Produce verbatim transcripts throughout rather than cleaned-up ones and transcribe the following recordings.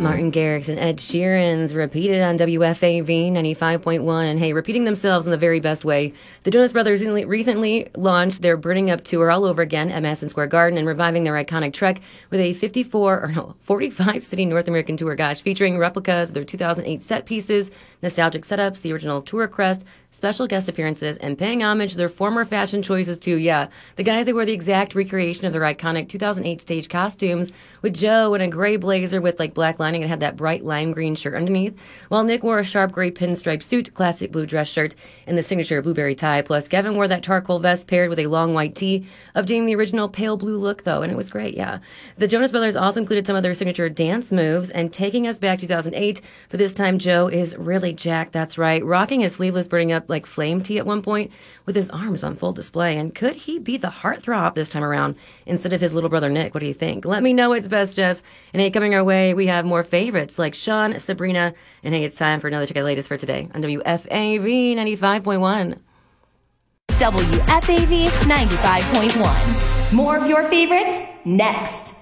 Martin Garrix and Ed Sheeran's repeated on W F A V ninety-five point one. And hey, repeating themselves in the very best way. The Jonas Brothers recently, recently launched their Burning Up tour all over again at Madison Square Garden and reviving their iconic Trek with a fifty-four or no, forty-five city North American tour, gosh, featuring replicas of their two thousand eight set pieces, nostalgic setups, the original tour crest, special guest appearances, and paying homage to their former fashion choices too. Yeah, the guys, they wore the exact recreation of their iconic two thousand eight stage costumes, with Joe in a gray blazer with like black lining and had that bright lime green shirt underneath, while Nick wore a sharp gray pinstripe suit, classic blue dress shirt, and the signature blueberry tie. Plus, Kevin wore that charcoal vest paired with a long white tee, updating the original pale blue look though, and it was great, yeah. The Jonas Brothers also included some of their signature dance moves, and taking us back to two thousand eight, but this time Joe is really jacked, that's right, rocking his sleeveless Burning Up like flame tee at one point with his arms on full display. And could he be the heartthrob this time around instead of his little brother Nick? What do you think? Let me know. It's Best Jess. And hey, coming our way, we have more favorites like Sean, Sabrina, and hey, it's time for another check out latest for today on W F A V ninety-five point one. W F A V ninety-five point one. More of your favorites next.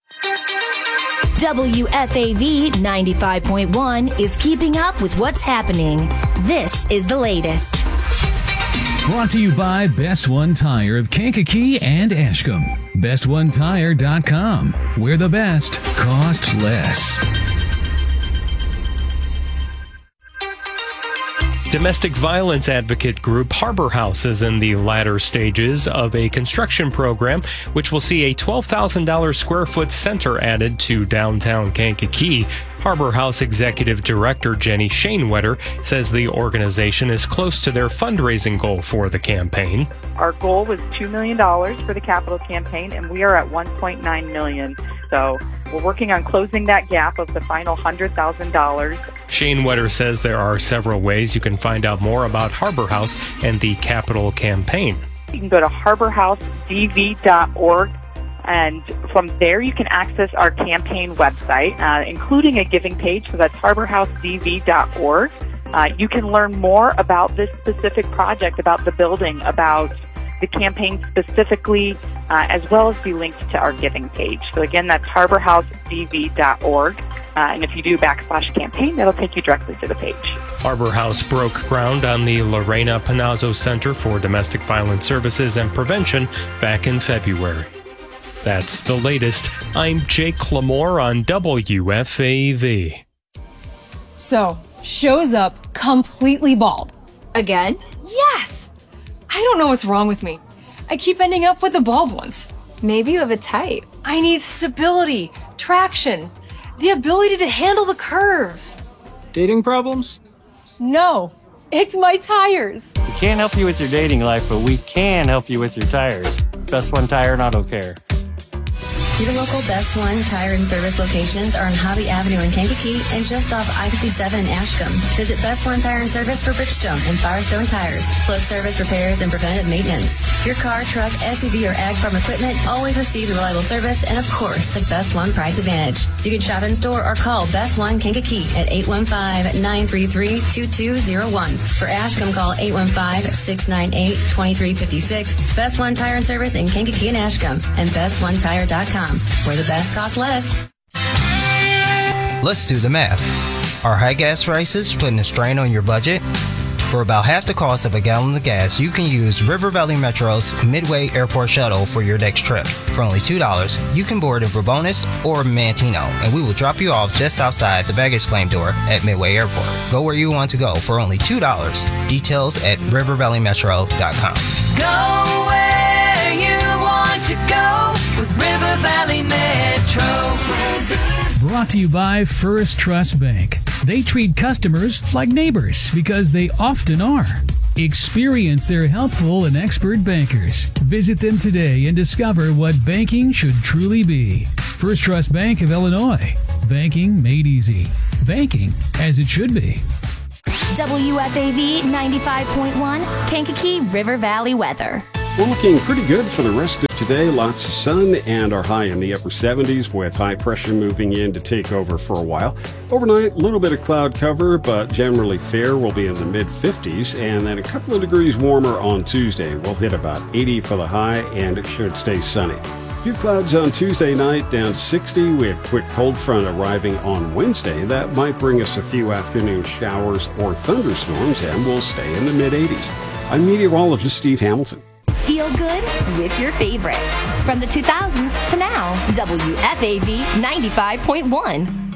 W F A V ninety-five point one is keeping up with what's happening. This is the latest. Brought to you by Best One Tire of Kankakee and Ashcombe. best one tire dot com, where the best cost less. Domestic violence advocate group Harbor House is in the latter stages of a construction program which will see a twelve thousand dollars square foot center added to downtown Kankakee. Harbor House Executive Director Jenny Shanewetter says the organization is close to their fundraising goal for the campaign. Our goal was two million dollars for the capital campaign, and we are at one point nine million dollars. So we're working on closing that gap of the final one hundred thousand dollars. Shanewetter says there are several ways you can find out more about Harbor House and the capital campaign. You can go to harbor house d v dot org. And from there, you can access our campaign website, uh, including a giving page. So that's harbor house d v dot org. Uh, you can learn more about this specific project, about the building, about the campaign specifically, uh, as well as be linked to our giving page. So again, that's harbor house d v dot org. Uh, and if you do backslash campaign, that'll take you directly to the page. Harbor House broke ground on the Lorena Panazzo Center for Domestic Violence Services and Prevention back in February. That's the latest. I'm Jake Lamore on W F A V. So, shows up completely bald. Again? Yes! I don't know what's wrong with me. I keep ending up with the bald ones. Maybe you have a type. I need stability, traction, the ability to handle the curves. Dating problems? No, it's my tires. We can't help you with your dating life, but we can help you with your tires. Best One Tire and Auto Care. Your local Best One Tire and Service locations are on Hobby Avenue in Kankakee and just off I fifty-seven in Ashcombe. Visit Best One Tire and Service for Bridgestone and Firestone tires, plus service repairs and preventative maintenance. Your car, truck, S U V, or ag farm equipment always receives reliable service and, of course, the Best One price advantage. You can shop in store or call Best One Kankakee at eight one five, nine three three, two two zero one. For Ashcombe, call eight one five, six nine eight, two three five six. Best One Tire and Service in Kankakee and Ashcombe and best one tire dot com. Where the best costs less. Let's do the math. Are high gas prices putting a strain on your budget? For about half the cost of a gallon of gas, you can use River Valley Metro's Midway Airport Shuttle for your next trip. For only two dollars, you can board in Verbonis or Mantino, and we will drop you off just outside the baggage claim door at Midway Airport. Go where you want to go for only two dollars. Details at river valley metro dot com. Go where you want to go with River Valley Metro. Brought to you by First Trust Bank. They treat customers like neighbors because they often are. Experience their helpful and expert bankers. Visit them today and discover what banking should truly be. First Trust Bank of Illinois. Banking made easy. Banking as it should be. W F A V ninety-five point one, Kankakee River Valley weather. We're looking pretty good for the rest of today. Lots of sun and our high in the upper seventies with high pressure moving in to take over for a while. Overnight, a little bit of cloud cover, but generally fair. We'll be in the mid fifties, and then a couple of degrees warmer on Tuesday. We'll hit about eighty for the high, and it should stay sunny. Few clouds on Tuesday night, down to sixty, with quick cold front arriving on Wednesday. That might bring us a few afternoon showers or thunderstorms, and we'll stay in the mid-eighties. I'm meteorologist Steve Hamilton. Feel good with your favorites. From the two thousands to now, W F A V ninety-five point one.